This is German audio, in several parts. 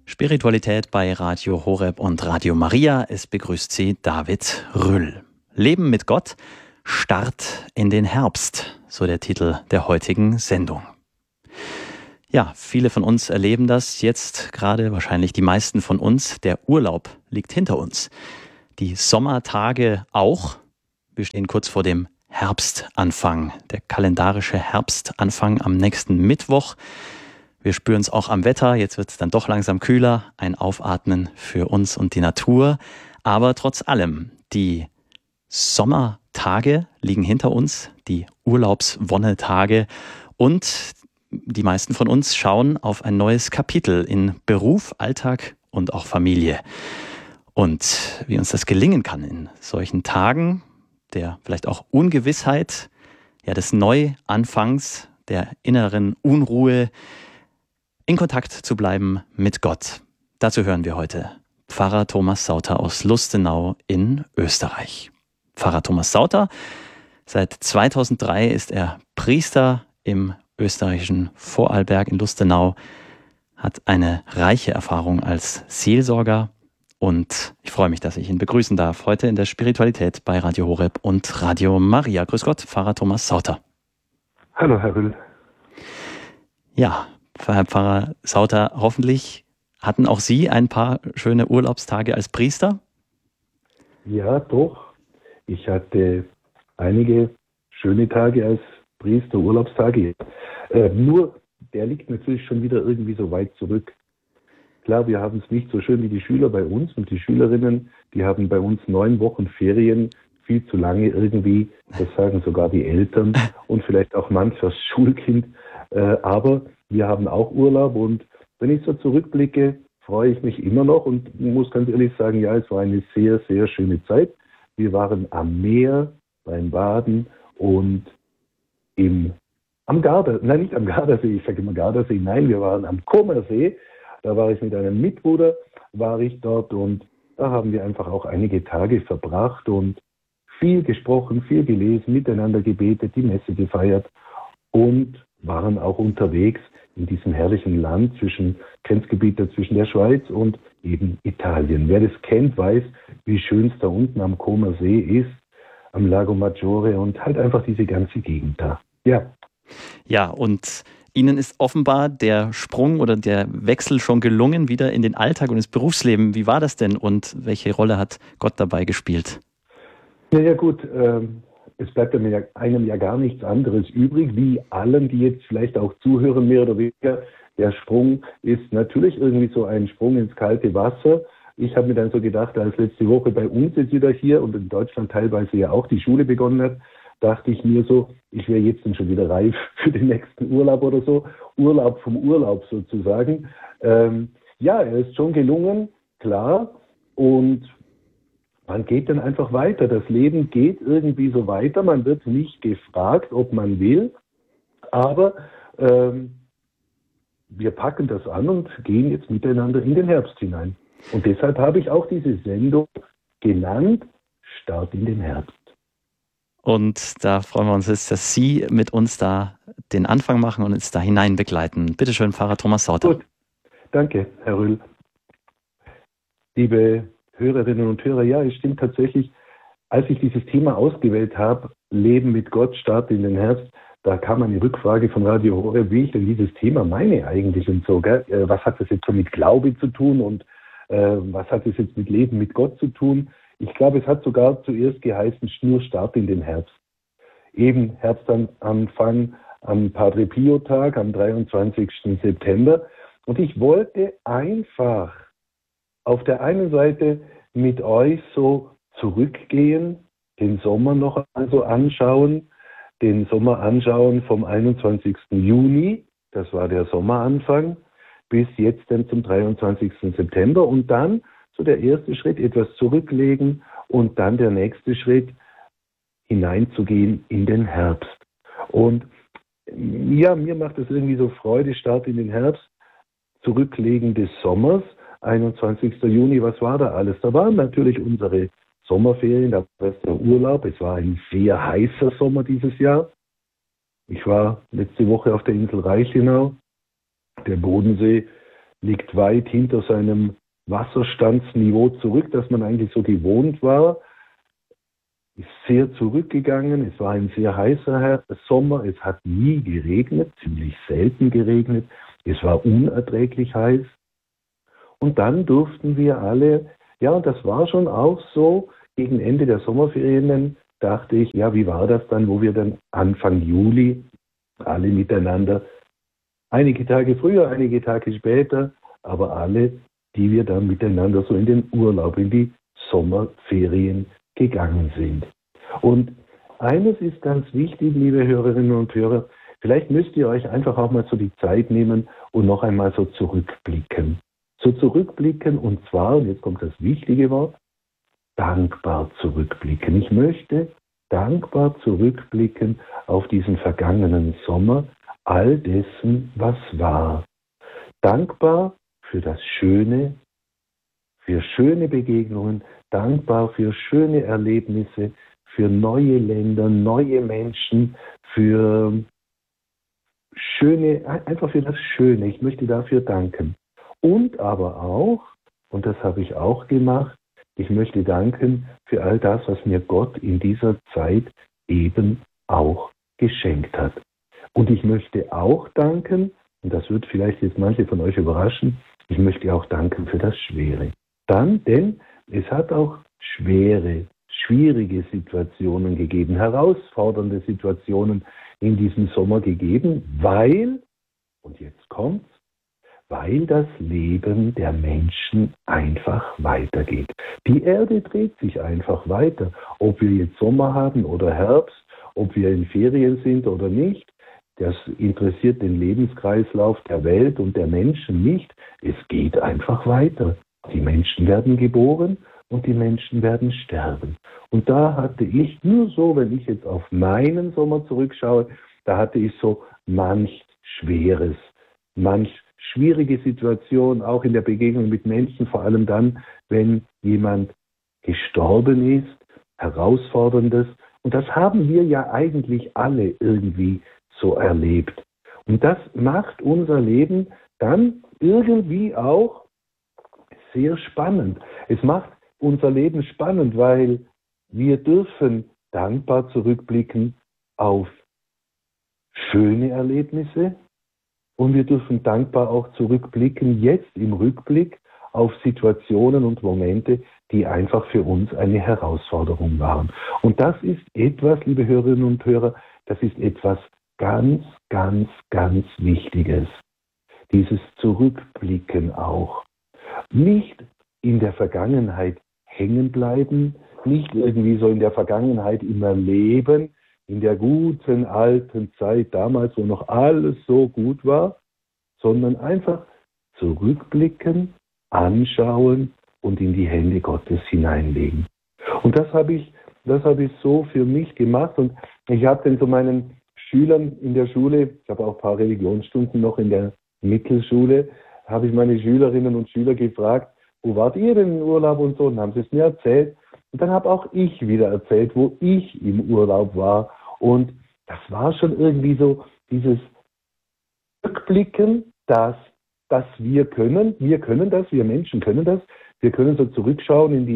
Spiritualität bei Radio Horeb und Radio Maria. Es begrüßt Sie David Rüll. Leben mit Gott, Start in den Herbst, so der Titel der heutigen Sendung. Ja, viele von uns erleben das jetzt gerade, wahrscheinlich die meisten von uns. Der Urlaub liegt hinter uns. Die Sommertage auch. Wir stehen kurz vor dem Herbstanfang, der kalendarische Herbstanfang am nächsten Mittwoch. Wir spüren es auch am Wetter, jetzt wird es dann doch langsam kühler, ein Aufatmen für uns und die Natur. Aber trotz allem, die Sommertage liegen hinter uns, die Urlaubswonnetage, und die meisten von uns schauen auf ein neues Kapitel in Beruf, Alltag und auch Familie. Und wie uns das gelingen kann in solchen Tagen, der vielleicht auch Ungewissheit, ja des Neuanfangs, der inneren Unruhe, in Kontakt zu bleiben mit Gott. Dazu hören wir heute Pfarrer Thomas Sauter aus Lustenau in Österreich. Pfarrer Thomas Sauter, seit 2003 ist er Priester im österreichischen Vorarlberg in Lustenau, hat eine reiche Erfahrung als Seelsorger und ich freue mich, dass ich ihn begrüßen darf heute in der Spiritualität bei Radio Horeb und Radio Maria. Grüß Gott, Pfarrer Thomas Sauter. Hallo, Herr Rüll. Ja, Herr Pfarrer Sauter, hoffentlich hatten auch Sie ein paar schöne Urlaubstage als Priester? Ja, doch. Ich hatte einige schöne Tage als Priester, Urlaubstage. Nur, der liegt natürlich schon wieder irgendwie so weit zurück. Klar, wir haben es nicht so schön wie die Schüler bei uns und die Schülerinnen, die haben bei uns 9 Wochen Ferien, viel zu lange irgendwie, das sagen sogar die Eltern und vielleicht auch manches Schulkind. Aber wir haben auch Urlaub und wenn ich so zurückblicke, freue ich mich immer noch und muss ganz ehrlich sagen, ja, es war eine sehr, sehr schöne Zeit. Wir waren am Meer, beim Baden und am Gardasee, nein, nicht am Gardasee, ich sage immer Gardasee, nein, wir waren am Comersee. Da war ich mit einem Mitbruder, war ich dort und da haben wir einfach auch einige Tage verbracht und viel gesprochen, viel gelesen, miteinander gebetet, die Messe gefeiert und waren auch unterwegs in diesem herrlichen Land Grenzgebiet zwischen der Schweiz und eben Italien. Wer das kennt, weiß, wie schön es da unten am Comer See ist, am Lago Maggiore und halt einfach diese ganze Gegend da. Ja. Ja, und Ihnen ist offenbar der Sprung oder der Wechsel schon gelungen, wieder in den Alltag und ins Berufsleben. Wie war das denn und welche Rolle hat Gott dabei gespielt? Ja gut, es bleibt einem ja gar nichts anderes übrig, wie allen, die jetzt vielleicht auch zuhören, mehr oder weniger. Der Sprung ist natürlich irgendwie so ein Sprung ins kalte Wasser. Ich habe mir dann so gedacht, als letzte Woche bei uns jetzt wieder hier und in Deutschland teilweise ja auch die Schule begonnen hat, dachte ich mir so, ich wäre jetzt dann schon wieder reif für den nächsten Urlaub oder so. Urlaub vom Urlaub sozusagen. Ja, er ist schon gelungen, klar. Und man geht dann einfach weiter. Das Leben geht irgendwie so weiter. Man wird nicht gefragt, ob man will. Aber wir packen das an und gehen jetzt miteinander in den Herbst hinein. Und deshalb habe ich auch diese Sendung genannt, Start in den Herbst. Und da freuen wir uns jetzt, dass Sie mit uns da den Anfang machen und uns da hinein begleiten. Bitte schön, Pfarrer Thomas Sauter. Gut, danke, Herr Rüll. Liebe Hörerinnen und Hörer, ja, es stimmt tatsächlich, als ich dieses Thema ausgewählt habe, Leben mit Gott, Start in den Herbst, da kam eine Rückfrage von Radio Horeb, wie ich denn dieses Thema meine eigentlich und so. Gell? Was hat das jetzt so mit Glaube zu tun und was hat das jetzt mit Leben mit Gott zu tun? Ich glaube, es hat sogar zuerst geheißen, nur Start in den Herbst. Eben Herbstanfang am Padre Pio-Tag, am 23. September. Und ich wollte einfach auf der einen Seite mit euch so zurückgehen, den Sommer noch also anschauen, vom 21. Juni, das war der Sommeranfang, bis jetzt dann zum 23. September und dann so der erste Schritt, etwas zurücklegen und dann der nächste Schritt, hineinzugehen in den Herbst. Und ja, mir macht es irgendwie so Freude, Start in den Herbst, Zurücklegen des Sommers, 21. Juni, was war da alles? Da waren natürlich unsere Sommerferien, da war der Urlaub, es war ein sehr heißer Sommer dieses Jahr. Ich war letzte Woche auf der Insel Reichenau, der Bodensee liegt weit hinter seinem Wasserstandsniveau zurück, das man eigentlich so gewohnt war. Ist sehr zurückgegangen. Es war ein sehr heißer Sommer. Es hat nie geregnet, ziemlich selten geregnet. Es war unerträglich heiß. Und dann durften wir alle, ja, und das war schon auch so, gegen Ende der Sommerferien dachte ich, ja, wie war das dann, wo wir dann Anfang Juli alle miteinander, einige Tage früher, einige Tage später, aber alle, die wir dann miteinander so in den Urlaub, in die Sommerferien gegangen sind. Und eines ist ganz wichtig, liebe Hörerinnen und Hörer, vielleicht müsst ihr euch einfach auch mal so die Zeit nehmen und noch einmal so zurückblicken. So zurückblicken und zwar, und jetzt kommt das wichtige Wort, dankbar zurückblicken. Ich möchte dankbar zurückblicken auf diesen vergangenen Sommer, all dessen, was war. Dankbar für das Schöne, für schöne Begegnungen, dankbar für schöne Erlebnisse, für neue Länder, neue Menschen, für schöne, einfach für das Schöne. Ich möchte dafür danken. Und aber auch, und das habe ich auch gemacht, ich möchte danken für all das, was mir Gott in dieser Zeit eben auch geschenkt hat. Und ich möchte auch danken, und das wird vielleicht jetzt manche von euch überraschen, ich möchte auch danken für das Schwere. Denn es hat auch schwierige Situationen gegeben, herausfordernde Situationen in diesem Sommer gegeben, weil, und jetzt kommt's, weil das Leben der Menschen einfach weitergeht. Die Erde dreht sich einfach weiter. Ob wir jetzt Sommer haben oder Herbst, ob wir in Ferien sind oder nicht, das interessiert den Lebenskreislauf der Welt und der Menschen nicht. Es geht einfach weiter. Die Menschen werden geboren und die Menschen werden sterben. Und da hatte ich nur so, wenn ich jetzt auf meinen Sommer zurückschaue, da hatte ich so manch Schweres, manch schwierige Situation, auch in der Begegnung mit Menschen, vor allem dann, wenn jemand gestorben ist, Herausforderndes. Und das haben wir ja eigentlich alle irgendwie so erlebt. Und das macht unser Leben dann irgendwie auch sehr spannend. Es macht unser Leben spannend, weil wir dürfen dankbar zurückblicken auf schöne Erlebnisse und wir dürfen dankbar auch zurückblicken, jetzt im Rückblick, auf Situationen und Momente, die einfach für uns eine Herausforderung waren. Und das ist etwas, liebe Hörerinnen und Hörer, das ist etwas ganz, ganz, ganz Wichtiges. Dieses Zurückblicken auch. Nicht in der Vergangenheit hängen bleiben, nicht irgendwie so in der Vergangenheit immer leben, in der guten alten Zeit damals, wo noch alles so gut war, sondern einfach zurückblicken, anschauen und in die Hände Gottes hineinlegen. Und das habe ich so für mich gemacht und ich habe dann so meinen Schülern in der Schule, ich habe auch ein paar Religionsstunden noch in der Mittelschule, habe ich meine Schülerinnen und Schüler gefragt, wo wart ihr denn im Urlaub und so, und haben sie es mir erzählt. Und dann habe auch ich wieder erzählt, wo ich im Urlaub war. Und das war schon irgendwie so dieses Rückblicken, dass wir können das, wir Menschen können das, wir können so zurückschauen in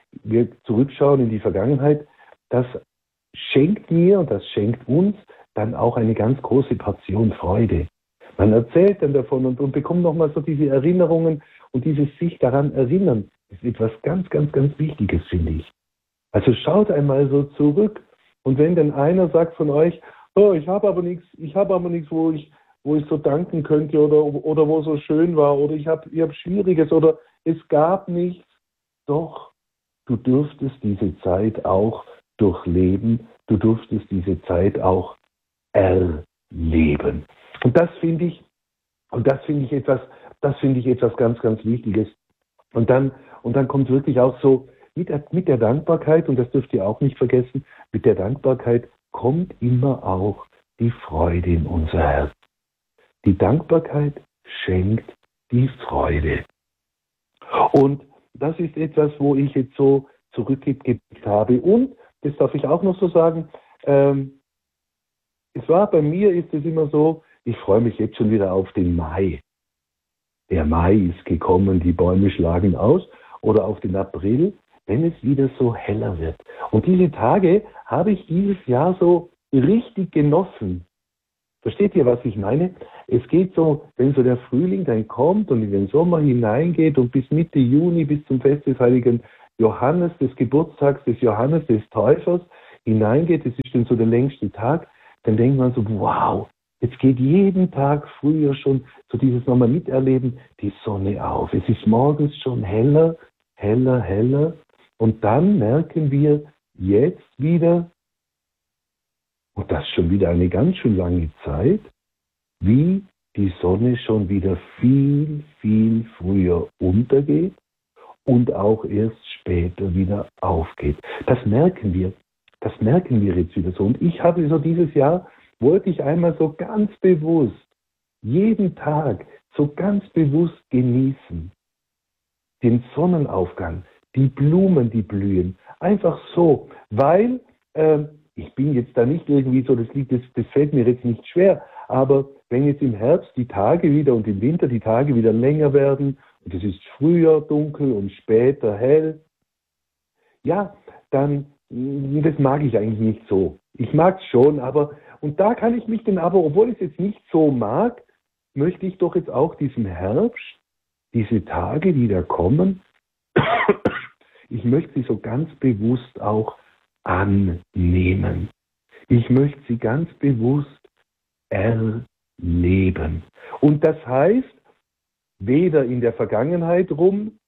die Vergangenheit. Das schenkt mir und das schenkt uns dann auch eine ganz große Portion Freude. Man erzählt dann davon und bekommt nochmal so diese Erinnerungen und dieses sich daran erinnern, ist etwas ganz, ganz, ganz Wichtiges, finde ich. Also schaut einmal so zurück und wenn dann einer sagt von euch, oh, ich habe aber nichts, wo ich so danken könnte oder wo so schön war oder ich hab Schwieriges oder es gab nichts, doch du dürftest diese Zeit auch durchleben, du durftest diese Zeit auch erleben. Und das finde ich etwas ganz, ganz Wichtiges. Und dann kommt wirklich auch so mit der Dankbarkeit, und das dürft ihr auch nicht vergessen, mit der Dankbarkeit kommt immer auch die Freude in unser Herz. Die Dankbarkeit schenkt die Freude. Und das ist etwas, wo ich jetzt so zurückgeblickt habe. Und, das darf ich auch noch so sagen, bei mir ist es immer so, ich freue mich jetzt schon wieder auf den Mai. der Mai ist gekommen, die Bäume schlagen aus, oder auf den April, wenn es wieder so heller wird. Und diese Tage habe ich dieses Jahr so richtig genossen. Versteht ihr, was ich meine? Es geht so, wenn so der Frühling dann kommt und in den Sommer hineingeht und bis Mitte Juni, bis zum Fest des heiligen Johannes, des Geburtstags des Johannes, des Täufers, hineingeht, das ist dann so der längste Tag, dann denkt man so, wow, jetzt geht jeden Tag früher schon, so dieses nochmal miterleben, die Sonne auf. Es ist morgens schon heller, heller, heller. Und dann merken wir jetzt wieder, und das schon wieder eine ganz schön lange Zeit, wie die Sonne schon wieder viel, viel früher untergeht und auch erst später wieder aufgeht. Das merken wir jetzt wieder so. Und ich habe so dieses Jahr, wollte ich einmal so ganz bewusst, jeden Tag so ganz bewusst genießen. Den Sonnenaufgang, die Blumen, die blühen. Einfach so, weil ich bin jetzt da nicht irgendwie so, das fällt mir jetzt nicht schwer, aber wenn jetzt im Herbst die Tage wieder und im Winter die Tage wieder länger werden und es ist früher dunkel und später hell, ja, dann, das mag ich eigentlich nicht so. Ich mag es schon, aber, und da kann ich mich dann aber, obwohl ich es jetzt nicht so mag, möchte ich doch jetzt auch diesem Herbst, diese Tage, die da kommen, ich möchte sie so ganz bewusst auch annehmen. Ich möchte sie ganz bewusst erleben. Und das heißt, weder in der Vergangenheit rum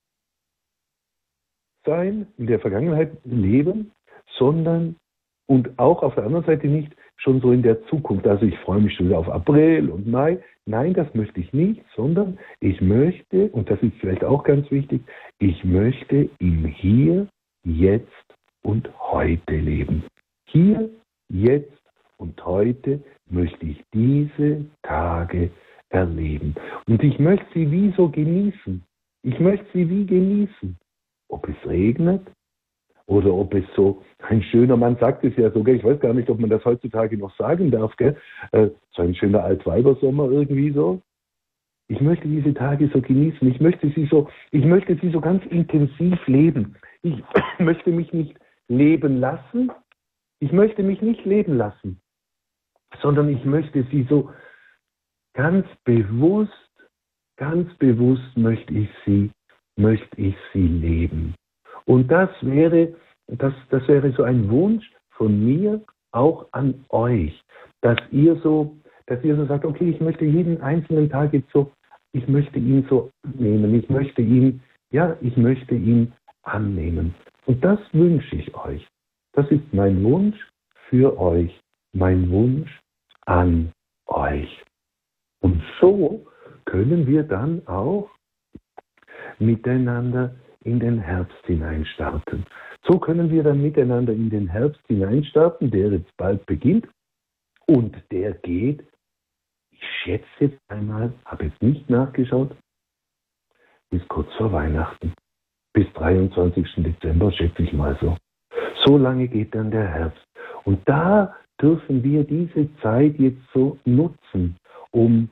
sein, in der Vergangenheit leben, sondern und auch auf der anderen Seite nicht schon so in der Zukunft. Also ich freue mich schon wieder auf April und Mai. Nein, das möchte ich nicht, sondern ich möchte, und das ist vielleicht auch ganz wichtig, ich möchte im Hier, Jetzt und Heute leben. Hier, jetzt und heute möchte ich diese Tage erleben. Und ich möchte sie wie so genießen. Ich möchte sie wie genießen. Ob es regnet oder ob es so, ein schöner Mann sagt es ja so, gell? Ich weiß gar nicht, ob man das heutzutage noch sagen darf, gell? So ein schöner Altweibersommer irgendwie so. Ich möchte diese Tage so genießen. Ich möchte sie so ganz intensiv leben. Ich möchte mich nicht leben lassen. Ich möchte mich nicht leben lassen, sondern ich möchte sie so ganz bewusst möchte ich sie leben. Und das wäre so ein Wunsch von mir auch an euch, dass ihr so sagt, okay, ich möchte jeden einzelnen Tag jetzt so, ich möchte ihn so nehmen, ich möchte ihn annehmen. Und das wünsche ich euch. Das ist mein Wunsch für euch, mein Wunsch an euch. Und so können wir dann auch miteinander in den Herbst hineinstarten. So können wir dann miteinander in den Herbst hineinstarten, der jetzt bald beginnt. Und der geht, ich schätze jetzt einmal, habe jetzt nicht nachgeschaut, bis kurz vor Weihnachten. Bis 23. Dezember, schätze ich mal so. So lange geht dann der Herbst. Und da dürfen wir diese Zeit jetzt so nutzen, um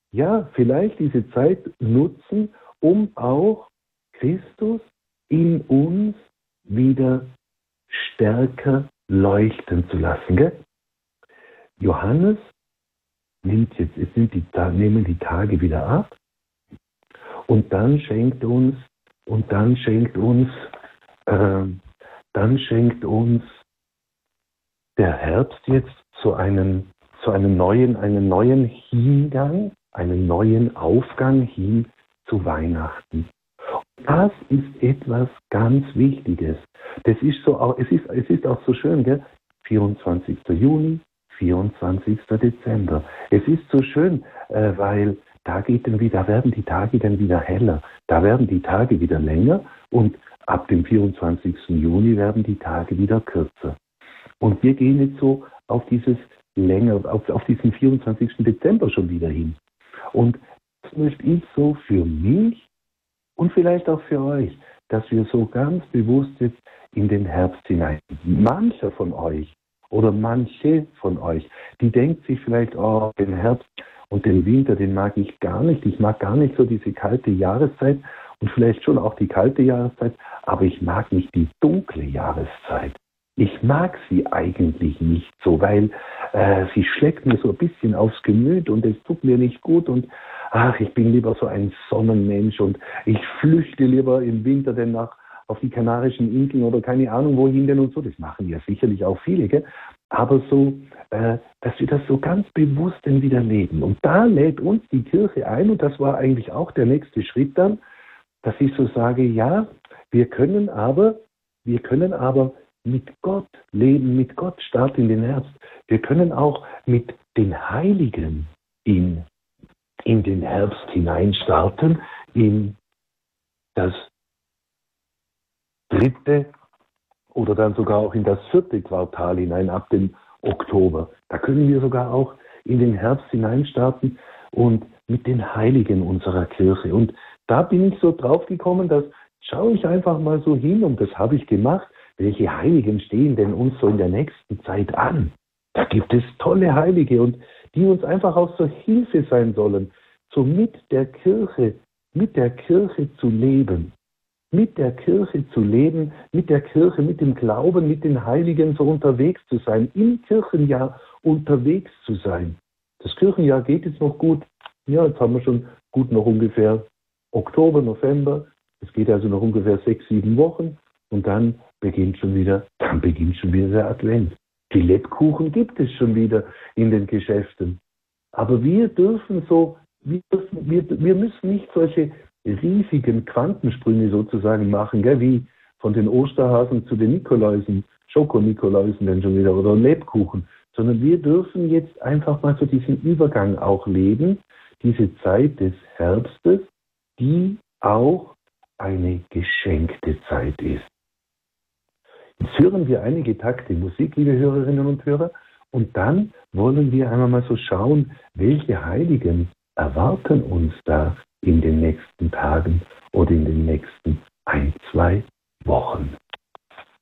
auch Christus in uns wieder stärker leuchten zu lassen. Gell? Johannes nehmen die Tage wieder ab und dann schenkt uns der Herbst jetzt einen neuen Hingang, einen neuen Aufgang hin zu Weihnachten. Das ist etwas ganz Wichtiges. Es ist auch so schön, gell? 24. Juni, 24. Dezember. Es ist so schön, weil da werden die Tage dann wieder heller. Da werden die Tage wieder länger und ab dem 24. Juni werden die Tage wieder kürzer. Und wir gehen jetzt so auf diesen 24. Dezember schon wieder hin. Und das möchte ich so für mich und vielleicht auch für euch, dass wir so ganz bewusst jetzt in den Herbst hinein. Manche von euch, die denkt sich vielleicht, den Herbst, Und den Winter, den mag ich gar nicht. Ich mag gar nicht so diese kalte Jahreszeit und vielleicht schon auch die kalte Jahreszeit, aber ich mag nicht die dunkle Jahreszeit. Ich mag sie eigentlich nicht so, weil sie schlägt mir so ein bisschen aufs Gemüt und es tut mir nicht gut und ich bin lieber so ein Sonnenmensch und ich flüchte lieber im Winter denn auf die Kanarischen Inseln oder keine Ahnung wohin denn und so. Das machen ja sicherlich auch viele, gell? Aber so, dass wir das so ganz bewusst dann wieder leben. Und da lädt uns die Kirche ein und das war eigentlich auch der nächste Schritt dann, dass ich so sage, ja, wir können aber mit Gott leben, mit Gott starten in den Herbst. Wir können auch mit den Heiligen in den Herbst hineinstarten, in das 3. oder dann sogar auch in das 4. Quartal hinein, ab dem Oktober. Da können wir sogar auch in den Herbst hineinstarten und mit den Heiligen unserer Kirche. Und da bin ich so drauf gekommen, dass schaue ich einfach mal so hin und das habe ich gemacht. Welche Heiligen stehen denn uns so in der nächsten Zeit an? Da gibt es tolle Heilige und die uns einfach auch zur Hilfe sein sollen, so mit der Kirche zu leben. Mit der Kirche zu leben, mit der Kirche, mit dem Glauben, mit den Heiligen so unterwegs zu sein, im Kirchenjahr unterwegs zu sein. Das Kirchenjahr geht jetzt noch gut. Ja, jetzt haben wir schon gut noch ungefähr Oktober, November. Es geht also noch ungefähr 6, 7 Wochen und dann beginnt schon wieder der Advent. Die Lebkuchen gibt es schon wieder in den Geschäften. Aber wir müssen nicht solche riesigen Quantensprünge sozusagen machen, gell, wie von den Osterhasen zu den Nikoläusen, Schoko-Nikoläusen dann schon wieder oder Lebkuchen, sondern wir dürfen jetzt einfach mal so diesen Übergang auch leben, diese Zeit des Herbstes, die auch eine geschenkte Zeit ist. Jetzt hören wir einige Takte Musik, liebe Hörerinnen und Hörer, und dann wollen wir einmal mal so schauen, welche Heiligen erwarten uns da in den nächsten Tagen oder in den nächsten 1, 2 Wochen.